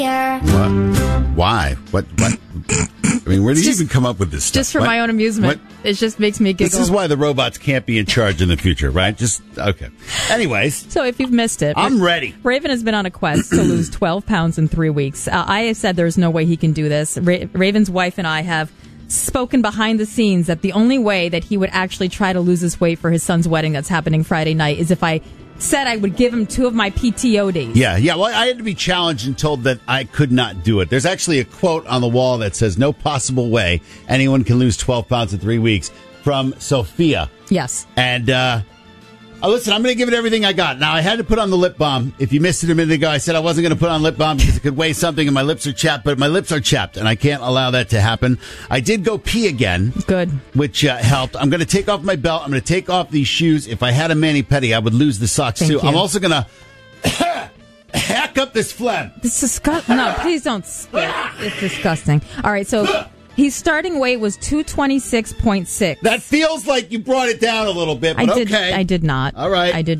What? Why? What? I mean, where do you even come up with this stuff? Just for my own amusement. What? It just makes me giggle. This is why the robots can't be in charge in the future, right? Okay. Anyways. So if you've missed it. I'm ready. Raven has been on a quest to lose 12 pounds in 3 weeks. I have said there's no way he can do this. Raven's wife and I have spoken behind the scenes that the only way that he would actually try to lose his weight for his son's wedding that's happening Friday night is if I said I would give him 2 of my PTO days. Yeah. Well, I had to be challenged and told that I could not do it. There's actually a quote on the wall that says, "No possible way anyone can lose 12 pounds in 3 weeks," from Sophia. Yes. And listen, I'm going to give it everything I got. Now, I had to put on the lip balm. If you missed it a minute ago, I said I wasn't going to put on lip balm because it could weigh something and my lips are chapped, but my lips are chapped, and I can't allow that to happen. I did go pee again. Good. Which helped. I'm going to take off my belt. I'm going to take off these shoes. If I had a mani-pedi, I would lose the socks, too. Thank you. I'm also going to hack up this phlegm. This is disgusting. No, please don't spit. It's disgusting. All right, so his starting weight was 226.6. That feels like you brought it down a little bit, but okay. I did not. All right. I did